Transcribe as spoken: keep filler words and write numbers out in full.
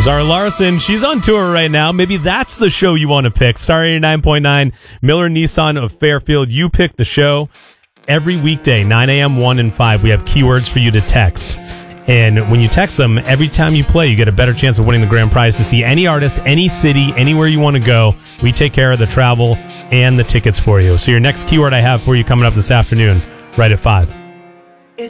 Zara Larson, she's on tour right now. Maybe that's the show you want to pick. Star eighty-nine point nine, Miller Nissan of Fairfield. You pick the show. Every weekday, nine a.m., one, and five, we have keywords for you to text. And when you text them, every time you play, you get a better chance of winning the grand prize to see any artist, any city, anywhere you want to go. We take care of the travel and the tickets for you. So your next keyword I have for you coming up this afternoon, right at five.